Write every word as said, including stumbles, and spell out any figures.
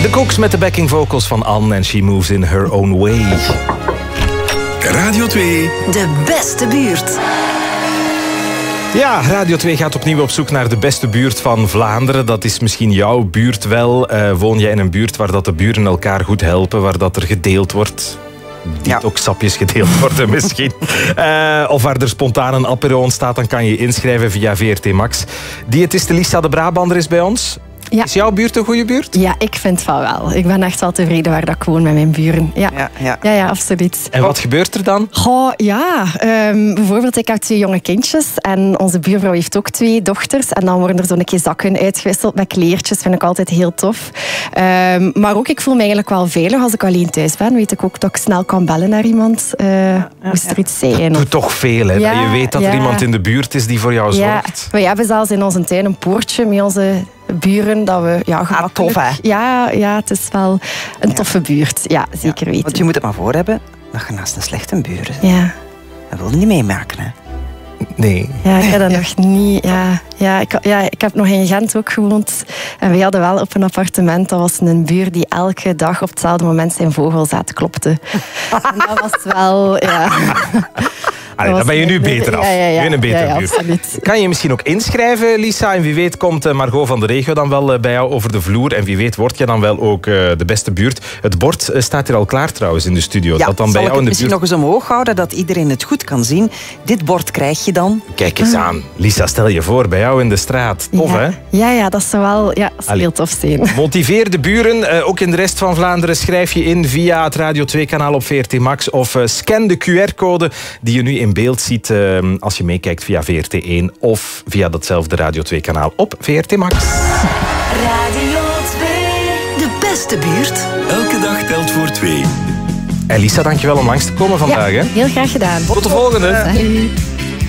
De Cooks met de backing vocals van Anne en She Moves in Her Own Way. Radio twee. De beste buurt. Ja, Radio twee gaat opnieuw op zoek naar de beste buurt van Vlaanderen. Dat is misschien jouw buurt wel. Uh, woon jij in een buurt waar dat de buren elkaar goed helpen, waar dat er gedeeld wordt? Die ja. ook sapjes gedeeld worden misschien. uh, of waar er spontaan een apero ontstaat, dan kan je inschrijven via V R T Max. Diëtiste Lisa de Brabander is bij ons. Ja. Is jouw buurt een goede buurt? Ja, ik vind van wel. Ik ben echt wel tevreden waar dat ik woon met mijn buren. Ja, ja, ja. ja, ja absoluut. En wat gebeurt er dan? Goh, ja, um, bijvoorbeeld ik heb twee jonge kindjes en onze buurvrouw heeft ook twee dochters. En dan worden er zo'n keer zakken uitgewisseld met kleertjes. Vind ik altijd heel tof. Um, maar ook, ik voel me eigenlijk wel veilig als ik alleen thuis ben. Weet ik ook dat ik snel kan bellen naar iemand. Uh, ja, ja, moest er iets zijn. Dat doet toch veel, hè? Ja, dat je weet dat ja. er iemand in de buurt is die voor jou zorgt. Ja. We hebben zelfs in onze tuin een poortje met onze buren, dat we ja, gemakkelijk... Ah, tof, hè? Ja, ja, het is wel een toffe buurt. Ja, zeker ja, weten. Want je moet het maar voor hebben dat je naast een slechte buur bent. Ja. Dat wil je niet meemaken, hè? Nee. Ja, ik heb dat nog niet... Ja, ja, ik, ja, ik heb nog in Gent ook gewoond. En we hadden wel op een appartement, dat was een buur die elke dag op hetzelfde moment zijn vogelzaad klopte. En dat was wel... Ja. Allee, dan ben je nu beter af. Ja, ja, ja. Je een betere ja, ja, buurt. absoluut. Kan je misschien ook inschrijven, Lisa? En wie weet komt Margot van de Regio dan wel bij jou over de vloer. En wie weet word je dan wel ook de beste buurt. Het bord staat hier al klaar trouwens in de studio. Ja, dat dan bij jou in de misschien buurt... nog eens omhoog houden, dat iedereen het goed kan zien. Dit bord krijg je dan. Kijk eens aan. Lisa, stel je voor, bij jou in de straat. Tof, ja. hè? Ja, ja, dat zou wel ja, dat heel tof zijn. Motiveer de buren. Uh, ook in de rest van Vlaanderen schrijf je in via het Radio twee kanaal op V R T Max. Of uh, scan de Q R-code die je nu in beeld ziet... Uh, als je meekijkt via V R T één of via datzelfde Radio twee kanaal op V R T Max. Radio twee. De beste buurt. Elke dag telt voor twee. En Lisa, dankjewel om langs te komen vandaag. Ja, hè? heel graag gedaan. Tot de volgende. Salut.